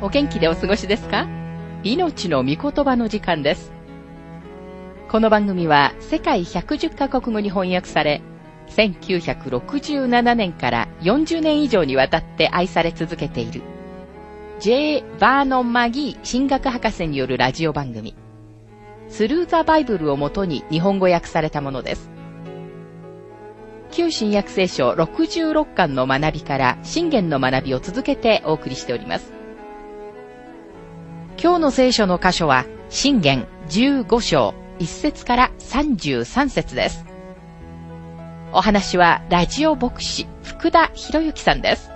お元気でお過ごしですか？命の御言葉の時間です。この番組は世界110カ国語に翻訳され、1967年から40年以上にわたって愛され続けている J. バーノン・マギー神学博士によるラジオ番組スルー・ザ・バイブルをもとに日本語訳されたものです。旧新約聖書66巻の学びから箴言の学びを続けてお送りしております。今日の聖書の箇所は箴言15章1節から33節です。お話はラジオ牧師福田博之さんです。